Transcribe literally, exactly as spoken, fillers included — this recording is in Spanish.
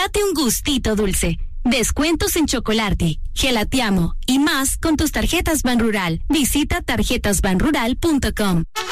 Date un gustito dulce. Descuentos en chocolate, gelatiamo y más con tus tarjetas Banrural. Visita tarjetas banrural punto com.